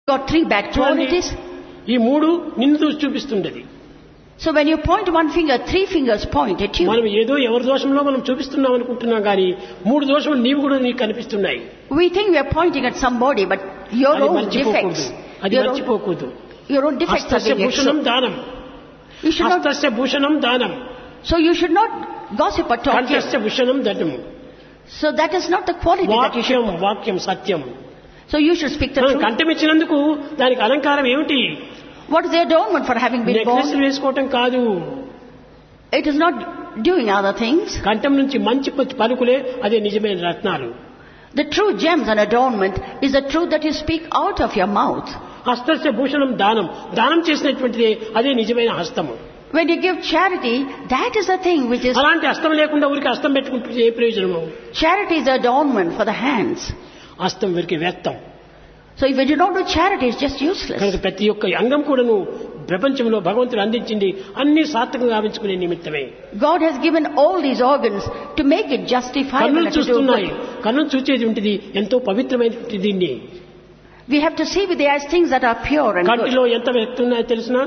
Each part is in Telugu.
got three bad qualities. ఈ మూడు నిన్ను చూసి చూపిస్తుండేది. So when you point one finger, three fingers point at you. మనం ఏదో ఎవరి దోషంలో మనం చూపిస్తున్నాం అనుకుంటున్నాం కానీ మూడు దోషములు నీవు కూడా నీకు కనిపిస్తున్నాయి. We think we are pointing at somebody, but your own defects. అది మర్చిపోకూడదు. Your own defects are being Bhushanam దానం. You should not. హస్తస్య భూషణం దానం. So you should not gossip or talk. కంఠస్య Bhushanam దండం. So that is not the quality that you should. వాక్యం సత్యం. So you should speak the truth. కంఠం ఇచ్చినందుకు దానికి అలంకారం ఏమిటి? What is the adornment for having been born? Necklace వేసుకోవటం కాదు. It is not doing other things. కంఠం నుంచి మంచి పలుకులే అదే నిజమైన రత్నాలు. The true gems and adornment is the truth that you speak out of your mouth. హస్తస్య Bhushanam దానం. దానం చేసినటువంటిదే అదే నిజమైన హస్తము. When you give charity, that is the thing which is. అలాంటి హస్తం లేకుండా ఊరికి హస్తం పెట్టుకుంటే ఏ ప్రయోజనము? Charity is adornment for the hands. హస్తం వీరికి వ్యర్థం. So if you do not do charity, it's just useless. కనుక ప్రతి ఒక్క అంగం కూడాను ప్రపంచంలో భగవంతుడు అందించింది అన్ని సార్థకంగా గావించుకునే నిమిత్తమే. God has given all these organs to make it justifiable. కన్నులు చూస్తున్నాయి. కన్నులు చూచేది ఉంటుంది ఎంతో పవిత్రమైనటువంటి దీన్ని. We have to see with the eyes things that are pure and good. కంటిలో ఎంత శక్తి ఉన్నాయో తెలుసునా?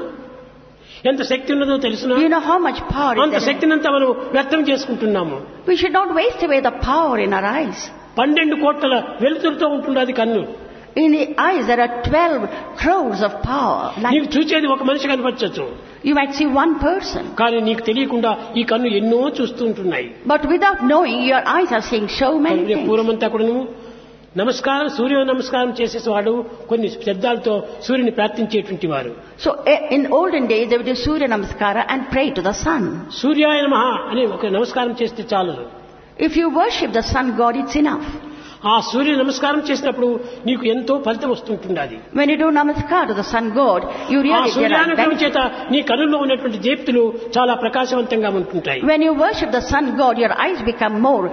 ఎంత శక్తి ఉన్నదో తెలుసునా? Do you know how much power is అంత there? శక్తినంతా మనం వ్యర్థం చేసుకుంటున్నాము. We should not waste away the power in our eyes. 12 కోట్ల వెలుతురుతో ఉంటున్నది కన్ను. In the eyes there are 12 crores of power. నీకు చూచేది ఒక మనిషి కనిపించవచ్చు. You might see one person. కానీ నీకు తెలియకుండా ఈ కన్ను ఎన్నో చూస్తూ ఉంటున్నాయి. But without knowing, your eyes are seeing so many things. పూర్వమంతా కూడాను నమస్కారం సూర్య నమస్కారం చేసేవాడు కొన్ని శబ్దాలతో సూర్యుని ప్రార్థించేటువంటి వారు. So in olden days they would do Surya Namaskara and pray to the sun. సూర్యాయ నమః అని ఒక నమస్కారం చేస్తే చాలు. If you worship the sun god, it's enough. ఆ సూర్య నమస్కారం చేసినప్పుడు నీకు ఎంతో ఫలితం వస్తుంటుంది. When you do namaskar to the sun god, you really get సూర్యానుగ్రహం చేత నీ కన్నుల్లో ఉన్నటువంటి దీప్తులు చాలా ప్రకాశవంతంగా ఉంటుంటాయి. When you worship the sun god, your eyes become more.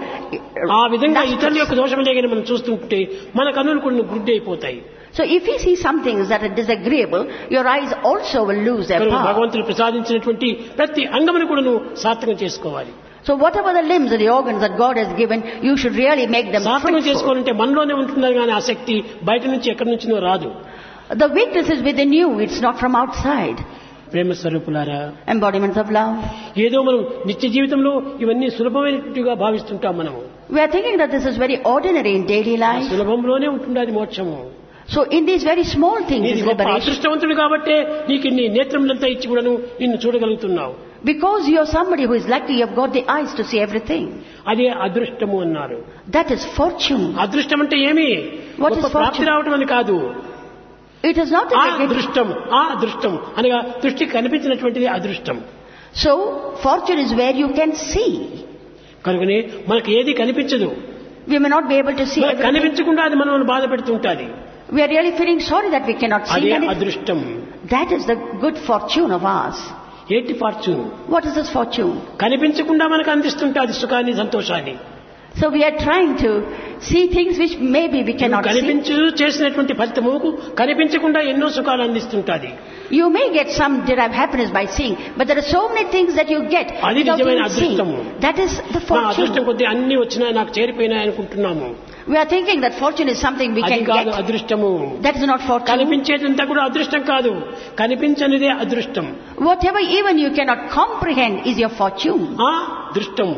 ఆ విధంగా ఇతరుల యొక్క దోషం లేదని మనం చూస్తుంటే మన కన్నులు కూడా గుడ్డి అయిపోతాయి. So if you see some things that are disagreeable, your eyes also will lose their power. భగవంతుడు ప్రసాదించినటువంటి ప్రతి అంగమును కూడా సార్థకం చేసుకోవాలి. So whatever the limbs and the organs that God has given, you should really make them సార్థకం fruitful. చేసుకోవాలంటే మనలోనే ఉంటున్నారు కానీ ఆ శక్తి బయట నుంచి ఎక్కడి నుంచినో రాదు. The weakness is within you, it's not from outside. ప్రేమ స్వరూపులారా, Embodiments of love. ఏదో మనం నిత్య జీవితంలో ఇవన్నీ సులభమైనట్టుగా భావిస్తుంటాం మనము. We are thinking that this is very ordinary in daily life. సులభంలోనే ఉంటున్నది మోక్షము. So in these very small things is నీకు liberation. అదృష్టవంతుడు కాబట్టి నీకు ఇన్ని నేత్రములంతా ఇచ్చి కూడాను నిన్ను చూడగలుగుతున్నావు. Because you are somebody who is lucky, you have got the eyes to see everything. అదే అదృష్టము అన్నారు. That is fortune. అదృష్టం అంటే ఏమి? What is గొప్ప ప్రాప్తి fortune? రావటం అని కాదు. It is not that they get. అదృష్టం అనగా దృష్టికి కనిపించినటువంటిది అదృష్టం. So fortune is where you can see. కనుకనే మనకు ఏది కనిపించదు. We may not be able to see everything. కనిపించకుండా అది మనల్ని బాధ పెడుతుంటాది. We are really feeling sorry that we cannot see అదే anything. అదృష్టం. That is the good fortune of ours. ఏంటి fortune? What is this fortune? కనిపించకుండా మనకు అందిస్తుంటాది సుఖాన్ని సంతోషాన్ని. So we are trying to see things which maybe we cannot see. కనిపించు చేసినటువంటి ఫలితముకు కనిపించకుండా ఎన్నో సుఖాలు అందిస్తుంటాది. You may get some derived happiness by seeing, but there are so many things that you get అది without నిజమైన even seeing. అదృష్టము. That is the నా అదృష్టం fortune. కొద్ది అన్ని వచ్చినా నాకు చేరిపోయినాయి అనుకుంటున్నాము. We are thinking that fortune is something we అది can కాదు get. అదృష్టము. That is not fortune. కనిపించేదంతా కూడా అదృష్టం కాదు, కనిపించనిదే అదృష్టం. Whatever even you cannot comprehend is your fortune. ఆ దృష్టం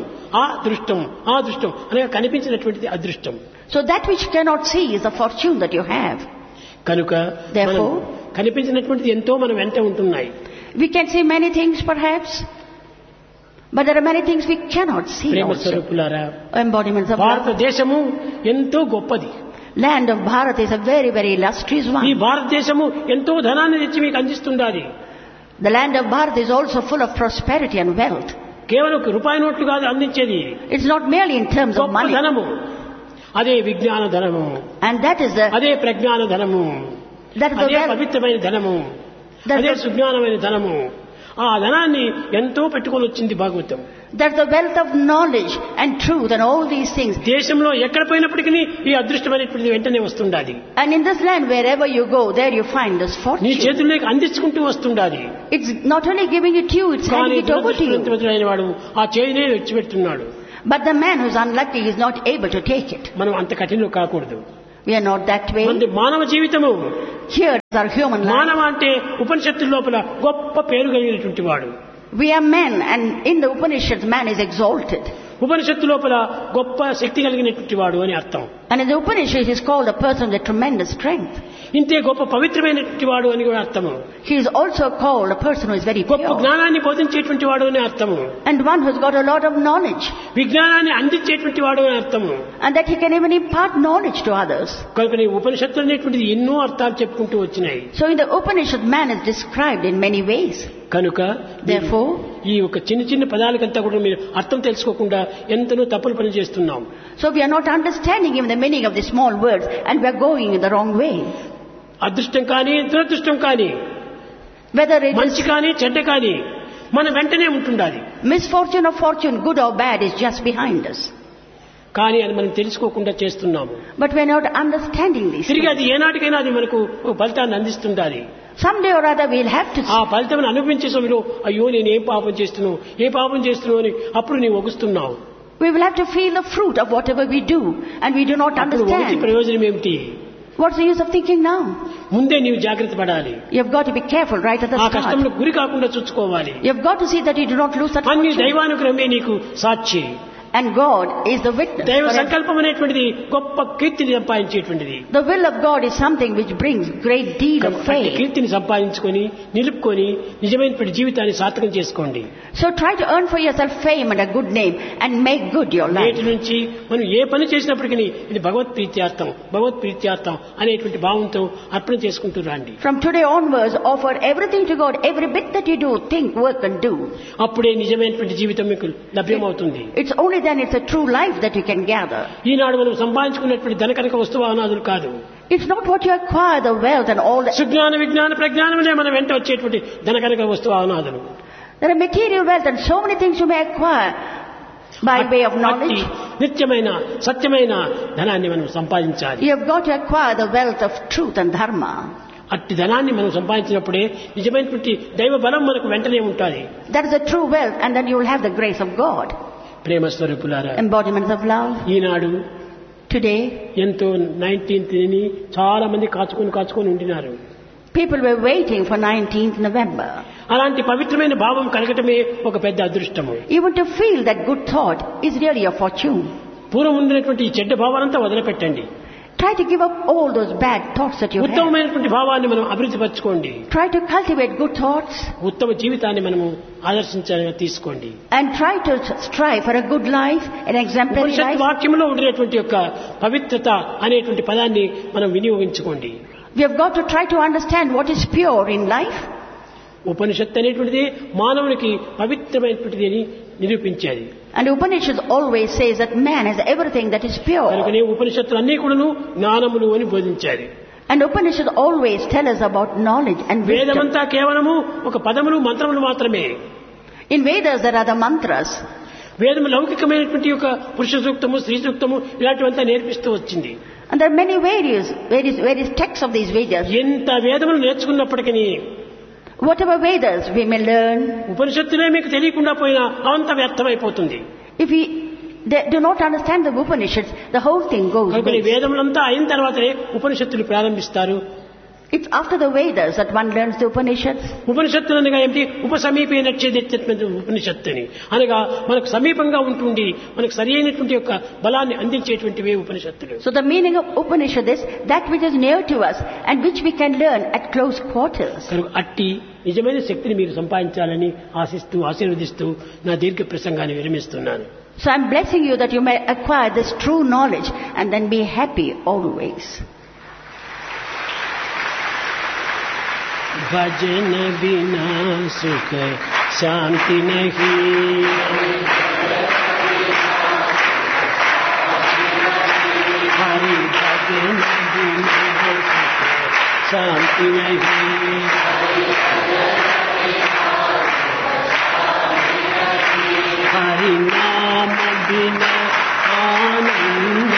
అనగా కనిపించినటువంటిది అదృష్టం. So that which cannot see is the fortune that you have. కనుక Therefore, కనిపించినటువంటిది ఎంతో మనం వెంట ఉంటున్నాయి. we can see many things perhaps, but there are many things we cannot see Prema also. స్వరూపులారా, Embodiments of love. భారతదేశము ఎంతో గొప్పది. Land of Bharat is a very, very illustrious ఈ one. భారతదేశము ఎంతో ధనాన్ని తెచ్చి మీకు అందిస్తుండాలి. The land of Bharat is also full of prosperity and wealth. కేవలం రూపాయి నోట్లు కాదు అందించేది, It's not merely in terms of గొప్ప money. ధనము. అదే విజ్ఞాన ధనము, And that is the అదే ప్రజ్ఞాన ధనము, అదే wealth. పవిత్రమైన ధనము, That's అదే the- సుజ్ఞానమైన ధనము. ఆ ధనాన్ని ఎంతో పెట్టుకొని వచ్చింది Bhagavatam. That's the wealth of knowledge and truth and all these things. దేశంలో ఎక్కడ పోయినప్పటికీ ఈ అదృష్టమైనటువంటి వెంటనే వస్తుండాది. And in this land, wherever you go, there you find this నీ fortune. చేతుల్లోకి అందించుకుంటూ వస్తుండాది. It's not only giving it to you, it's కానీ handing it over to you. దురదృష్టవంతుడైన వాడు ఆ చేయినే విడిచిపెడుతున్నాడు. But the man who's unlucky is not able to take it. మనం అంత కఠినం కాకూడదు. We are not that way. మన మానవ జీవితము Here is our human life. మానవ అంటే ఉపనిషత్తుల లోపల గొప్ప పేరు కలిగినటువంటి వాడు. We are men, and in the Upanishads man is exalted. ఉపనిషత్తు లోపల గొప్ప శక్తి కలిగినటువంటి వాడు అని అర్థం. And in the Upanishads he is called a person with tremendous strength. ఇంతే గొప్ప పవిత్రమైనటువంటి వాడు అని కూడా అర్థము. He is also called a person who is very గొప్ప pure. జ్ఞానాన్ని బోధించేటువంటి వాడు అని అర్థము. And one who has got a lot of knowledge. విజ్ఞానాన్ని అందించేటువంటి వాడు అని అర్థము. And that he can even impart knowledge to others. కనుక ఈ ఉపనిషత్తులు అనేటువంటిది ఎన్నో అర్థాలు చెప్పుకుంటూ వచ్చినాయి. So in the Upanishad man is described in many ways. కనుక Therefore, ఈ ఒక చిన్న చిన్న పదాలకంతా కూడా మీరు అర్థం తెలుసుకోకుండా ఎంతనో తప్పులు పని చేస్తున్నాం. so we are not understanding even the meaning of the small words, and we are going in the wrong way. అదృష్టం కానీ దురదృష్టం కానీ Whether it మంచి is కానీ చెడ్డ కానీ మన వెంటనే ఉంటుండాలి. misfortune or fortune, good or bad, is just behind us. కానీ అది మనం తెలుసుకోకుండా చేస్తున్నాము. But we are not understanding these తిరిగి things. అది ఏనాటికైనా అది మనకు ఒక ఫలితాన్ని అందిస్తుండాలి. Someday or other we will have to ఆ ఫలితం అనుభవించే సమయంలో అయ్యో నేను ఏం పాపం చేస్తున్నావు ఏ పాపం చేస్తున్నావు అని అప్పుడు నీవు ఒగుస్తున్నావు. we will have to feel the fruit of whatever we do, and we do not అప్పుడు ఒకటి understand. ప్రయోజనం ఏమిటి? What's the use of thinking now? ముందే నీవు జాగ్రత్త పడాలి. You have got to be careful right at the ఆ start. కష్టంలో గురి కాకుండా చూసుకోవాలి. You have got to see that you do not lose that అన్ని fortune. దైవానుగ్రహమే నీకు సాక్షి. And God is the witness. దైవ for everything. సంకల్పం అనేటువంటిది గొప్ప కీర్తిని సంపాదించేటువంటిది. The will of God is something which brings great deal of అట్టి faith. కీర్తిని సంపాదించుకొని నిలుపుకొని నిజమైనటువంటి జీవితాన్ని సార్థకం చేసుకోండి. So try to earn for yourself fame and a good name and make good your life. నేటి నుంచి మనం ఏ పని చేసినప్పటికీ ఇది భగవత్ ప్రీత్యార్థం అనేటువంటి భావంతో అర్పణ చేసుకుంటూ రండి. From today onwards, offer everything to God. Every bit that you do, think, work and do. అప్పుడే నిజమైనటువంటి జీవితం మీకు లభ్యమవుతుంది. It's only then it's a true life that you can gather. ఈనాడు మనం సంపాదించుకున్నటువంటి ధనకనక వస్తువాహనాదులు కాదు. It's not what you acquire, the wealth and all that. Sujnana విజ్ఞాన ప్రజ్ఞానములే మన వెంట వచ్చేటువంటి ధనకనక వస్తువాహనాదులు. There are material wealth and so many things you may acquire by way of knowledge. నిత్యమైన సత్యమైన ధనాన్ని మనం సంపాదించాలి. You have got to acquire the wealth of truth and dharma. అట్టి ధనాన్ని మనం సంపాదించినప్పుడే నిజమైనటువంటి దైవ బలం మనకు వెంటనే ఉంటుంది. That is the true wealth, and then you will have the grace of God. ప్రేమ స్వరూపులారా, Embodiments of love. Eenadu Today, ఎంతో 19th ని చాలా మంది కాచుకొని ఉండినారు. people were waiting for 19th November. అలాంటి పవిత్రమైన భావం కలగటమే ఒక పెద్ద అదృష్టము. Even to feel that good thought is really a fortune. పూర్వం ఉండినటువంటి ఈ చెడ్డ భావాలంతా వదిలిపెట్టండి. Try to give up all those bad thoughts that you have. ఉత్తమమైనటువంటి భావాన్ని మనం అభివృద్ధి పరచుకోండి. Try to cultivate good thoughts. ఉత్తమ జీవితాన్ని మనము ఆదర్శించాలని తీసుకోండి. And try to strive for a good life, an exemplary Upanishad life. వాక్యంలో ఉండినటువంటి యొక్క పవిత్రత అనేటువంటి పదాన్ని మనం వినియోగించుకోండి. We have got to try to understand what is pure in life. ఉపనిషత్తు అనేటువంటిది మానవునికి పవిత్రమైనటువంటిది అని నిరూపించేది. And Upanishad always says that man has everything that is pure. కనుకనే ఉపనిషత్తులు అన్నీ కూడాను జ్ఞానములు అని బోధించారు. And Upanishad always tell us about knowledge and wisdom. వేదమంతా కేవలము ఒక పదములు మంత్రములు మాత్రమే. In Vedas there are the mantras. వేదము లౌకికమైనటువంటి ఒక పురుష సూక్తము స్త్రీ సూక్తము ఇలాంటివంతా నేర్పిస్తూ వచ్చింది. And there are many various texts of these Vedas. ఎంత వేదములు నేర్చుకున్నప్పటికీ Whatever Vedas we may learn, ఉపనిషత్తులే మీకు తెలియకుండా పోయినా అంత వ్యర్థమైపోతుంది. if we do not understand the Upanishads, the whole thing goes కనుక waste. వేదములంతా అయిన తర్వాతనే ఉపనిషత్తులు ప్రారంభిస్తారు. It's after the Vedas that one learns the Upanishads. ఉపనిషత్తులు అనగా ఏమిటి? ఉపసమీపే నచ్చేది ఉపనిషత్తుని అనగా మనకు సమీపంగా ఉంటుంది మనకు సరి అయినటువంటి యొక్క బలాన్ని అందించేటువంటివే ఉపనిషత్తులు. So the meaning of Upanishad is that which is near to us and which we can learn at close quarters. కనుక అట్టి నిజమైన శక్తిని మీరు సంపాదించాలని ఆశీర్వదిస్తూ నా దీర్ఘ ప్రసంగాన్ని విరమిస్తున్నాను. So I'm blessing you that you may acquire this true knowledge and then be happy always. भजन बिना सुख शांति नहीं, हरि भजन बिना सुख शांति नहीं, हरि नाम बिना आनंद